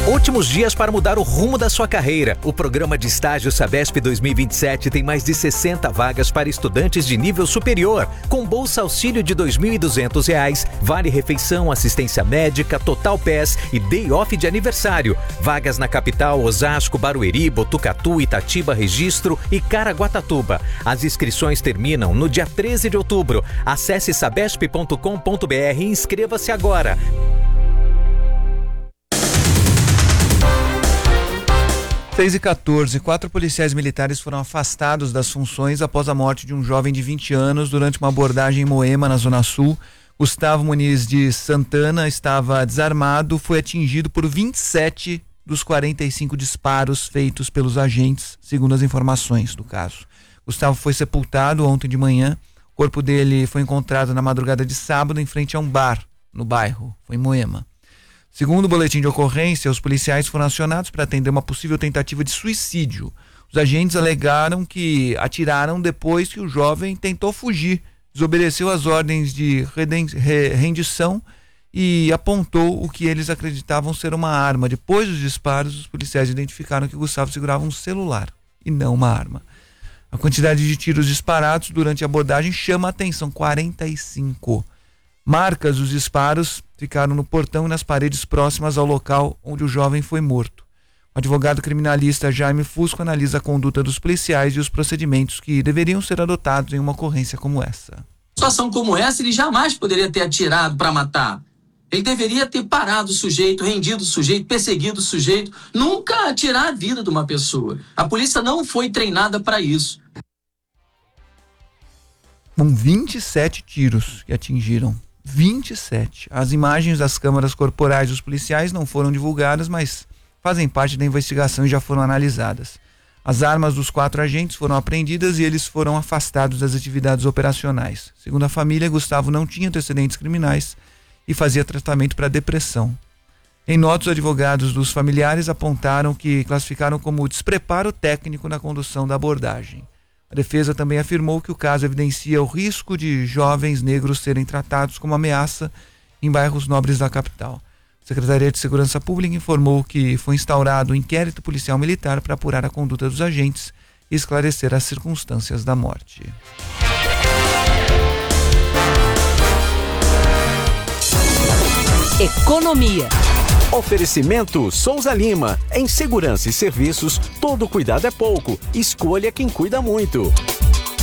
Últimos dias para mudar o rumo da sua carreira. O programa de estágio Sabesp 2027 tem mais de 60 vagas para estudantes de nível superior, com bolsa auxílio de R$ 2.200, vale refeição, assistência médica, total PES e day off de aniversário. Vagas na capital, Osasco, Barueri, Botucatu, Itatiba, Registro e Caraguatatuba. As inscrições terminam no dia 13 de outubro. Acesse sabesp.com.br e inscreva-se agora. Seis e 14, 4 policiais militares foram afastados das funções após a morte de um jovem de 20 anos durante uma abordagem em Moema, na Zona Sul. Gustavo Muniz de Santana estava desarmado, foi atingido por 27 dos 45 disparos feitos pelos agentes, segundo as informações do caso. Gustavo foi sepultado ontem de manhã. O corpo dele foi encontrado na madrugada de sábado em frente a um bar no bairro, foi em Moema. Segundo o boletim de ocorrência, os policiais foram acionados para atender uma possível tentativa de suicídio. Os agentes alegaram que atiraram depois que o jovem tentou fugir, desobedeceu às ordens de rendição e apontou o que eles acreditavam ser uma arma. Depois dos disparos, os policiais identificaram que Gustavo segurava um celular e não uma arma. A quantidade de tiros disparados durante a abordagem chama a atenção, 45. Marcas dos disparos ficaram no portão e nas paredes próximas ao local onde o jovem foi morto. O advogado criminalista Jaime Fusco analisa a conduta dos policiais e os procedimentos que deveriam ser adotados em uma ocorrência como essa. Situação como essa, ele jamais poderia ter atirado para matar. Ele deveria ter parado o sujeito, rendido o sujeito, perseguido o sujeito, nunca tirar a vida de uma pessoa. A polícia não foi treinada para isso. Com 27 tiros que atingiram. 27. As imagens das câmaras corporais dos policiais não foram divulgadas, mas fazem parte da investigação e já foram analisadas. As armas dos 4 agentes foram apreendidas e eles foram afastados das atividades operacionais. Segundo a família, Gustavo não tinha antecedentes criminais e fazia tratamento para depressão. Em nota, os advogados dos familiares apontaram que classificaram como despreparo técnico na condução da abordagem. A defesa também afirmou que o caso evidencia o risco de jovens negros serem tratados como ameaça em bairros nobres da capital. A Secretaria de Segurança Pública informou que foi instaurado um inquérito policial militar para apurar a conduta dos agentes e esclarecer as circunstâncias da morte. Economia. Oferecimento Souza Lima. Em segurança e serviços, todo cuidado é pouco. Escolha quem cuida muito.